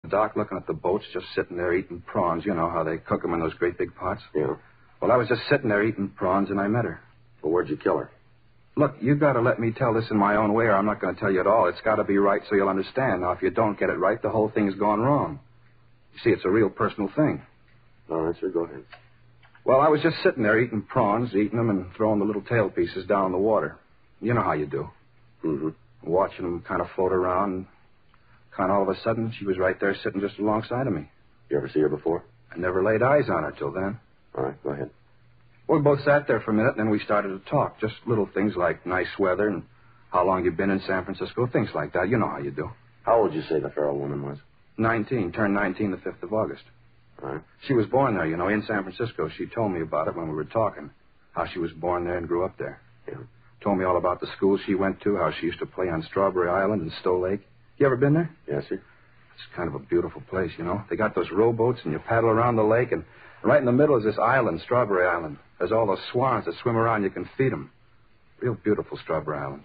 Doc, looking at the boats, just sitting there eating prawns. You know how they cook them in those great big pots? Yeah. Well, I was just sitting there eating prawns, and I met her. Well, where'd you kill her? Look, you got to let me tell this in my own way, or I'm not going to tell you at all. It's got to be right so you'll understand. Now, if you don't get it right, the whole thing's gone wrong. You see, it's a real personal thing. All right, sir, go ahead. Well, I was just sitting there eating prawns, eating them, and throwing the little tail pieces down in the water. You know how you do. Mm-hmm. Watching them kind of float around, and kind of all of a sudden, she was right there sitting just alongside of me. You ever see her before? I never laid eyes on her till then. All right, go ahead. Well, we both sat there for a minute, and then we started to talk. Just little things like nice weather and how long you've been in San Francisco, things like that. You know how you do. How old did you say the feral woman was? 19. Turned 19 the 5th of August. All right. She was born there, you know, in San Francisco. She told me about it when we were talking, how she was born there and grew up there. Yeah. Told me all about the school she went to, how she used to play on Strawberry Island and Stowe Lake. You ever been there? Yes, sir. It's kind of a beautiful place, you know. They got those rowboats, and you paddle around the lake, and right in the middle is this island, Strawberry Island. There's all those swans that swim around. You can feed them. Real beautiful, Strawberry Island.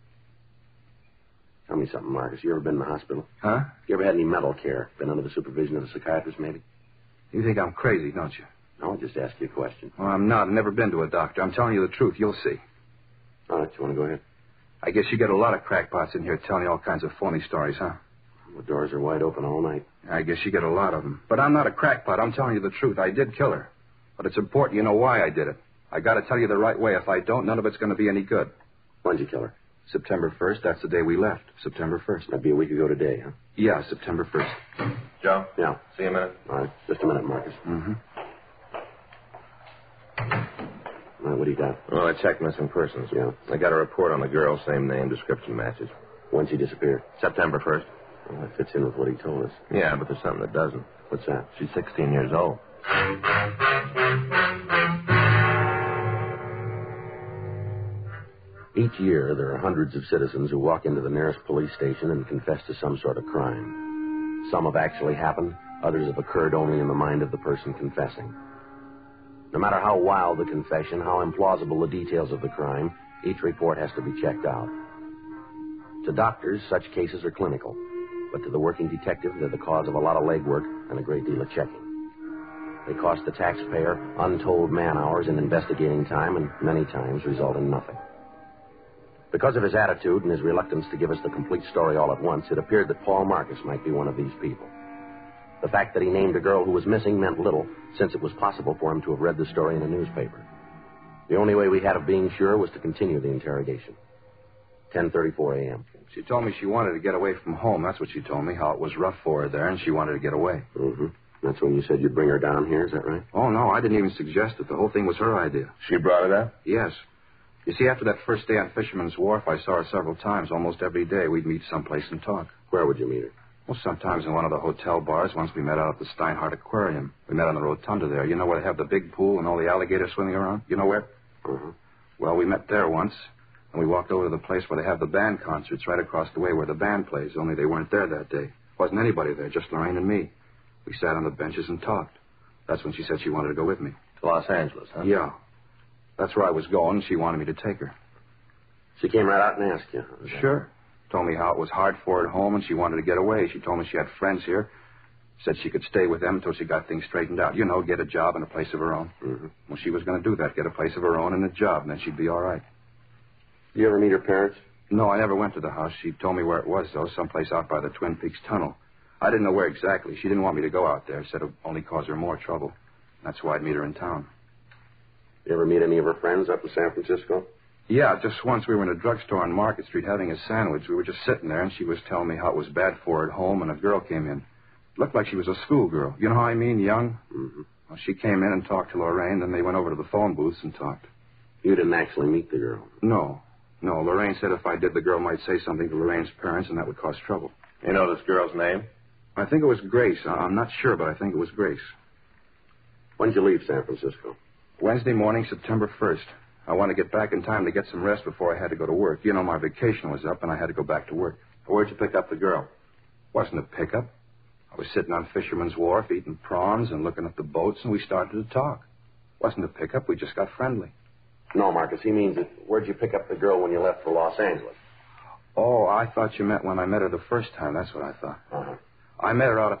Tell me something, Marcus. You ever been in the hospital? Huh? You ever had any mental care? Been under the supervision of a psychiatrist, maybe? You think I'm crazy, don't you? No, I'll just ask you a question. Well, I'm not. I've never been to a doctor. I'm telling you the truth. You'll see. All right, you want to go ahead? I guess you get a lot of crackpots in here telling you all kinds of phony stories, huh? The doors are wide open all night. I guess you get a lot of them. But I'm not a crackpot. I'm telling you the truth. I did kill her. But it's important you know why I did it. I got to tell you the right way. If I don't, none of it's going to be any good. When'd you kill her? September 1st. That's the day we left. September 1st. That'd be a week ago today, huh? Yeah, September 1st. Joe? Yeah. See you in a minute. All right, just a minute, Marcus. Mm-hmm. All right, what do you got? Well, I checked missing persons. Yeah. I got a report on the girl, same name, description matches. When'd she disappear? September 1st. Well, that fits in with what he told us. Yeah, but there's something that doesn't. What's that? She's 16 years old. Each year, there are hundreds of citizens who walk into the nearest police station and confess to some sort of crime. Some have actually happened. Others have occurred only in the mind of the person confessing. No matter how wild the confession, how implausible the details of the crime, each report has to be checked out. To doctors, such cases are clinical. But to the working detective, they're the cause of a lot of legwork and a great deal of checking. They cost the taxpayer untold man-hours and investigating time and many times result in nothing. Because of his attitude and his reluctance to give us the complete story all at once, it appeared that Paul Marcus might be one of these people. The fact that he named a girl who was missing meant little, since it was possible for him to have read the story in a newspaper. The only way we had of being sure was to continue the interrogation. 10:34 a.m. She told me she wanted to get away from home. That's what she told me, how it was rough for her there, and she wanted to get away. Mm-hmm. That's when you said you'd bring her down here, is that right? Oh, no, I didn't even suggest it. The whole thing was her idea. She brought it up? Yes. You see, after that first day on Fisherman's Wharf, I saw her several times. Almost every day we'd meet someplace and talk. Where would you meet her? Well, sometimes in one of the hotel bars. Once we met out at the Steinhardt Aquarium. We met on the rotunda there. You know where they have the big pool and all the alligators swimming around? You know where? Uh-huh. Well, we met there once, and we walked over to the place where they have the band concerts right across the way where the band plays, only they weren't there that day. Wasn't anybody there, just Lorraine and me. We sat on the benches and talked. That's when she said she wanted to go with me. To Los Angeles, huh? Yeah. That's where I was going, and she wanted me to take her. She came right out and asked you. Sure. Told me how it was hard for her at home, and she wanted to get away. She told me she had friends here. Said she could stay with them until she got things straightened out. You know, get a job and a place of her own. Mm-hmm. Well, she was going to do that, get a place of her own and a job, and then she'd be all right. Did you ever meet her parents? No, I never went to the house. She told me where it was, though, someplace out by the Twin Peaks Tunnel. I didn't know where exactly. She didn't want me to go out there. Said it would only cause her more trouble. That's why I'd meet her in town. You ever meet any of her friends up in San Francisco? Yeah, just once we were in a drugstore on Market Street having a sandwich. We were just sitting there, and she was telling me how it was bad for her at home, and a girl came in. Looked like she was a schoolgirl. You know how I mean, young? Mm-hmm. Well, she came in and talked to Lorraine, then they went over to the phone booths and talked. You didn't actually meet the girl? No. Lorraine said if I did, the girl might say something to Lorraine's parents, and that would cause trouble. You know this girl's name? I think it was Grace. I'm not sure, but I think it was Grace. When did you leave San Francisco? Wednesday morning, September 1st. I wanted to get back in time to get some rest before I had to go to work. You know, my vacation was up, and I had to go back to work. Where'd you pick up the girl? Wasn't a pickup. I was sitting on Fisherman's Wharf eating prawns and looking at the boats, and we started to talk. Wasn't a pickup. We just got friendly. No, Marcus, he means that where'd you pick up the girl when you left for Los Angeles? Oh, I thought you meant when I met her the first time. That's what I thought. Uh-huh. I met her out at